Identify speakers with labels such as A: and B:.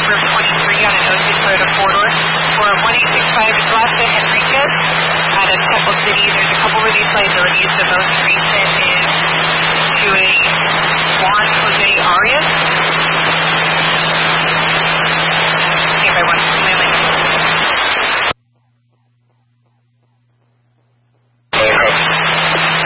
A: number 23 on a North Dakota corridor. For 1865 is Blasco Henriquez out of Temple City. There's a couple of these liabilities. The most recent is to a Juan